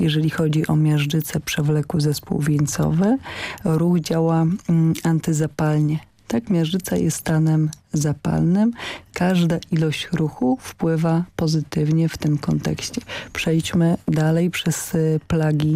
Jeżeli chodzi o miażdżycę, przewlekły zespół wieńcowy, ruch działa antyzapalnie. Tak, miażdżyca jest stanem zapalnym. Każda ilość ruchu wpływa pozytywnie w tym kontekście. Przejdźmy dalej przez plagi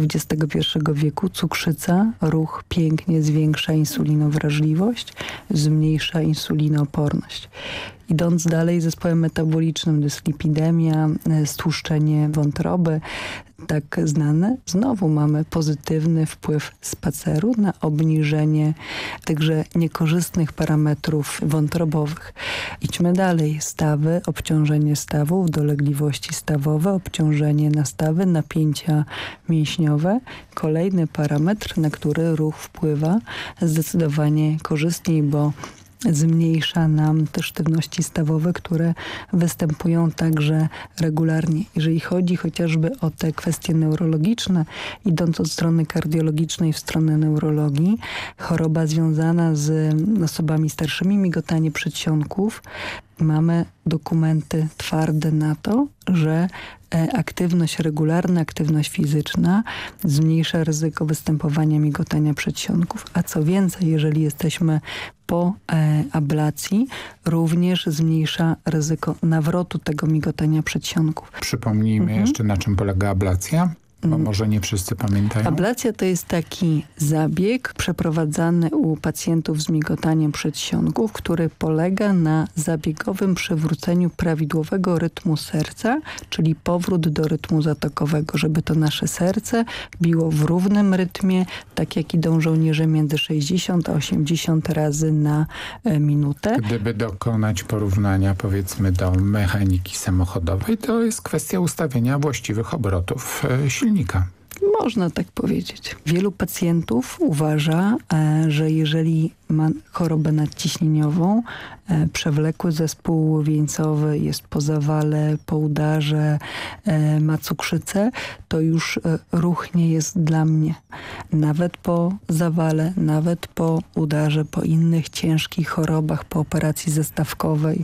XXI wieku. Cukrzyca, ruch pięknie zwiększa insulinowrażliwość, zmniejsza insulinooporność. Idąc dalej, zespołem metabolicznym dyslipidemia, stłuszczenie wątroby, tak znane. Znowu mamy pozytywny wpływ spaceru na obniżenie tychże niekorzystnych parametrów wątrobowych. Idźmy dalej. Stawy, obciążenie stawów, dolegliwości stawowe, obciążenie na stawy, napięcia mięśniowe. Kolejny parametr, na który ruch wpływa zdecydowanie korzystniej, bo zmniejsza nam te sztywności stawowe, które występują także regularnie. Jeżeli chodzi chociażby o te kwestie neurologiczne, idąc od strony kardiologicznej w stronę neurologii, choroba związana z osobami starszymi, migotanie przedsionków, mamy dokumenty twarde na to, że aktywność regularna, aktywność fizyczna zmniejsza ryzyko występowania migotania przedsionków. A co więcej, jeżeli jesteśmy po ablacji, również zmniejsza ryzyko nawrotu tego migotania przedsionków. Przypomnijmy jeszcze, na czym polega ablacja. Bo może nie wszyscy pamiętają. Ablacja to jest taki zabieg przeprowadzany u pacjentów z migotaniem przedsionków, który polega na zabiegowym przywróceniu prawidłowego rytmu serca, czyli powrót do rytmu zatokowego, żeby to nasze serce biło w równym rytmie, tak jak idą żołnierze między 60 a 80 razy na minutę. Gdyby dokonać porównania, powiedzmy, do mechaniki samochodowej, to jest kwestia ustawienia właściwych obrotów silnika. Można tak powiedzieć. Wielu pacjentów uważa, że jeżeli ma chorobę nadciśnieniową, przewlekły zespół wieńcowy, jest po zawale, po udarze, ma cukrzycę, to już ruch nie jest dla mnie. Nawet po zawale, nawet po udarze, po innych ciężkich chorobach, po operacji zestawkowej,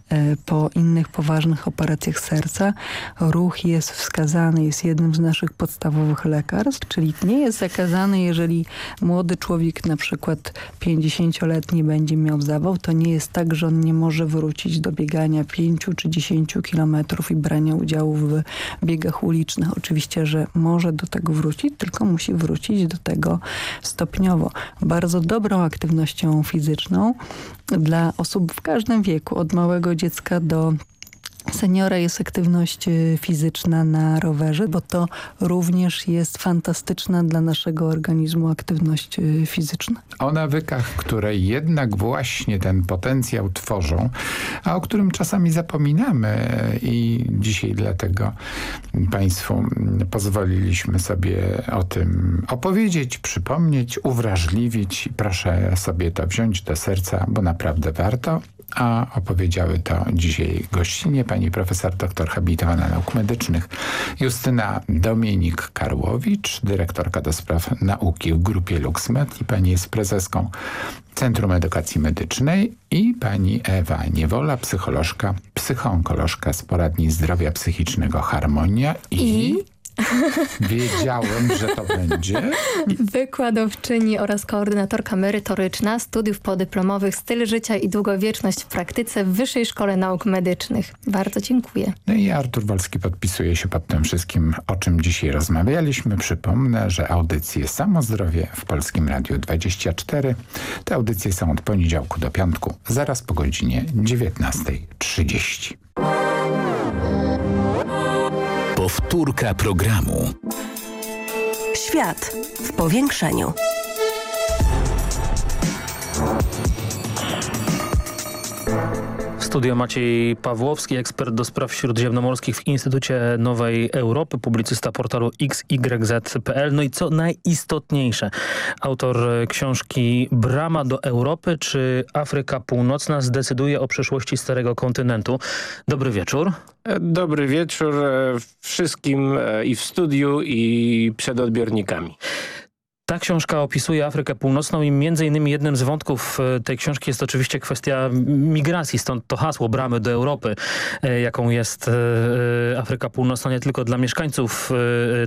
po innych poważnych operacjach serca, ruch jest wskazany, jest jednym z naszych podstawowych lekarstw, czyli nie jest zakazany, jeżeli młody człowiek, na przykład 50-letni, będzie miał zawał, to nie jest tak, że on nie może wrócić do biegania 5 czy 10 kilometrów i brania udziału w biegach ulicznych. Oczywiście, że może do tego wrócić, tylko musi wrócić do tego stopniowo. Bardzo dobrą aktywnością fizyczną dla osób w każdym wieku, od małego dziecka do seniora, jest aktywność fizyczna na rowerze, bo to również jest fantastyczna dla naszego organizmu aktywność fizyczna. O nawykach, które jednak właśnie ten potencjał tworzą, a o którym czasami zapominamy i dzisiaj dlatego Państwu pozwoliliśmy sobie o tym opowiedzieć, przypomnieć, uwrażliwić. Proszę sobie to wziąć do serca, bo naprawdę warto. A opowiedziały to dzisiaj gościnie, pani profesor doktor habilitowana nauk medycznych Justyna Dominik-Karłowicz, dyrektorka do spraw nauki w grupie LuxMed, i pani jest prezeską Centrum Edukacji Medycznej, i pani Ewa Niewola, psycholożka, psychoonkolożka z Poradni Zdrowia Psychicznego Harmonia i... Wiedziałem, że to będzie. Wykładowczyni oraz koordynatorka merytoryczna studiów podyplomowych Styl życia i długowieczność w praktyce w Wyższej Szkole Nauk Medycznych. Bardzo dziękuję. No i Artur Wolski podpisuje się pod tym wszystkim, o czym dzisiaj rozmawialiśmy. Przypomnę, że audycje Samo Zdrowie w Polskim Radiu 24. Te audycje są od poniedziałku do piątku, zaraz po godzinie 19:30. Powtórka programu. Świat w powiększeniu. Studio Maciej Pawłowski, ekspert do spraw śródziemnomorskich w Instytucie Nowej Europy, publicysta portalu XYZ.pl. No i co najistotniejsze, autor książki Brama do Europy, czy Afryka Północna zdecyduje o przyszłości Starego Kontynentu. Dobry wieczór. Dobry wieczór wszystkim i w studiu, i przed odbiornikami. Ta książka opisuje Afrykę Północną i między innymi jednym z wątków tej książki jest oczywiście kwestia migracji, stąd to hasło Bramy do Europy, jaką jest Afryka Północna nie tylko dla mieszkańców